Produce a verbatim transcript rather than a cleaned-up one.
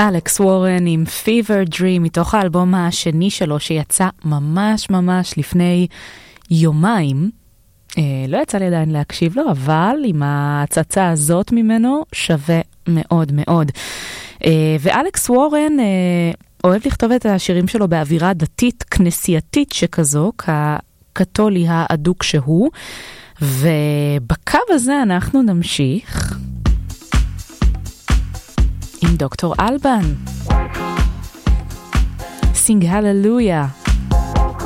אלכס וורן עם Fever Dream מתוך האלבום השני שלו שיצא ממש ממש לפני יומיים. אה, לא יצא לי עדיין להקשיב לו, אבל עם ההצצה הזאת ממנו שווה מאוד מאוד. אה, ואלכס וורן אה, אוהב לכתוב את השירים שלו באווירה דתית כנסייתית שכזו, כקתולי האדוק שהוא, ובקו הזה אנחנו נמשיך עם דוקטור אלבן. Sing hallelujah.